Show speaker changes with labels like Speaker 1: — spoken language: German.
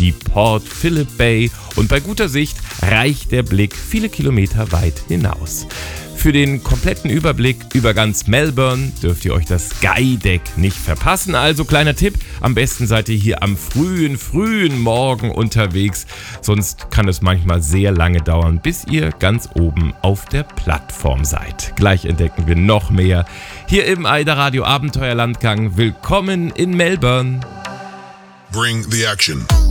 Speaker 1: die Port Phillip Bay und bei guter Sicht reicht der Blick viele Kilometer weit hinaus. Für den kompletten Überblick über ganz Melbourne dürft ihr euch das Sky Deck nicht verpassen. Also kleiner Tipp, am besten seid ihr hier am frühen Morgen unterwegs. Sonst kann es manchmal sehr lange dauern, bis ihr ganz oben auf der Plattform seid. Gleich entdecken wir noch mehr hier im AIDA Radio Abenteuerlandgang. Willkommen in Melbourne.
Speaker 2: Bring the action.